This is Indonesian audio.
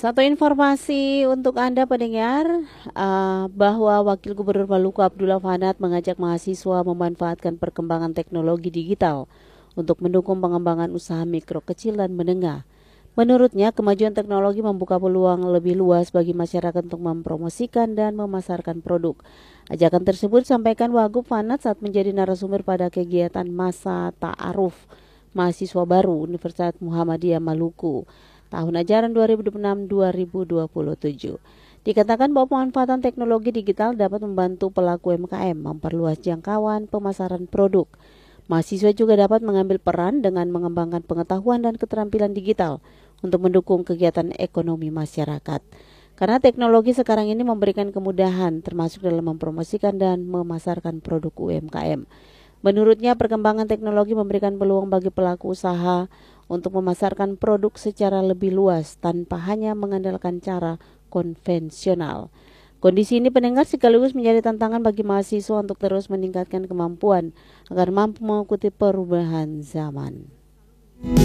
Satu informasi untuk Anda pendengar, bahwa Wakil Gubernur Maluku Abdullah Fanat mengajak mahasiswa memanfaatkan perkembangan teknologi digital untuk mendukung pengembangan usaha mikro, kecil, dan menengah. Menurutnya, kemajuan teknologi membuka peluang lebih luas bagi masyarakat untuk mempromosikan dan memasarkan produk. Ajakan tersebut disampaikan Wagub Fanat saat menjadi narasumber pada kegiatan masa ta'aruf mahasiswa baru Universitas Muhammadiyah Maluku tahun ajaran 2026-2027. Dikatakan bahwa pemanfaatan teknologi digital dapat membantu pelaku UMKM memperluas jangkauan pemasaran produk. Mahasiswa juga dapat mengambil peran dengan mengembangkan pengetahuan dan keterampilan digital untuk mendukung kegiatan ekonomi masyarakat. Karena teknologi sekarang ini memberikan kemudahan termasuk dalam mempromosikan dan memasarkan produk UMKM. Menurutnya, perkembangan teknologi memberikan peluang bagi pelaku usaha untuk memasarkan produk secara lebih luas tanpa hanya mengandalkan cara konvensional. Kondisi ini pendengar sekaligus menjadi tantangan bagi mahasiswa untuk terus meningkatkan kemampuan agar mampu mengikuti perubahan zaman.